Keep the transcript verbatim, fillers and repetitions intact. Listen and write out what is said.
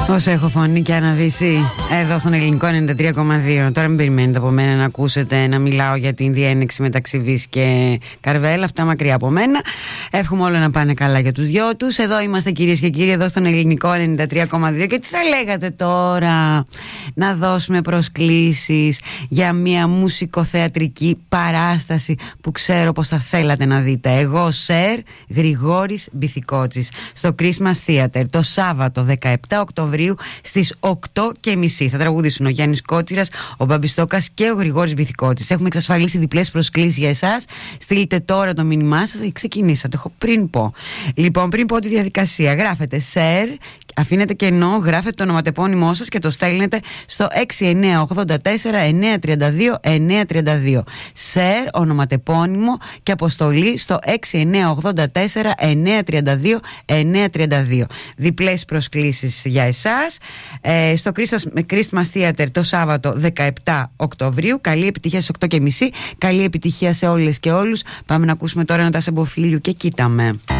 Όσο έχω φωνή και αναβήσει εδώ στον Ελληνικό ενενήντα τρία κόμμα δύο. Τώρα μην περιμένετε από μένα να ακούσετε να μιλάω για την διένεξη μεταξύ Βης και Καρβέλα. Αυτά μακριά από μένα. Εύχομαι όλα να πάνε καλά για τους δυο τους. Εδώ είμαστε, κυρίες και κύριοι, εδώ στον Ελληνικό ενενήντα τρία κόμμα δύο. Και τι θα λέγατε τώρα, να δώσουμε προσκλήσεις για μια μουσικοθεατρική παράσταση που ξέρω πως θα θέλατε να δείτε. Εγώ, Σερ Γρηγόρης Μπιθικότσης, στο Christmas Theater το Σάββατο δεκαεπτά Οκτωβρίου στις οκτώ και μισή. Θα τραγουδήσουν ο Γιάννης Κότσιρας, ο Μπαμπιστόκας και ο Γρηγόρης Μπιθικότσης. Έχουμε εξασφαλίσει διπλές προσκλήσεις για εσάς. Στείλτε τώρα το μήνυμά σας. Ξεκινήσατε, έχω πριν πω. Λοιπόν, πριν πω τη διαδικασία, γράφετε share, αφήνετε κενό, γράφετε το ονοματεπώνυμό σας και το στέλνετε στο έξι εννιά οκτώ τέσσερα εννιά τρία δύο εννιά τρία δύο. Share, ονοματεπώνυμο και αποστολή στο έξι εννιά οκτώ τέσσερα εννιά τρία δύο εννιά τρία δύο. Διπλές προσκλήσεις για εσάς ε, στο Christmas Theater το Σάββατο δεκαεπτά Οκτωβρίου. Καλή επιτυχία στις οκτώ και μισή. Καλή επιτυχία σε όλες και όλους. Πάμε να ακούσουμε τώρα ένα Τάσο Μποφίλιου και κοίταμε.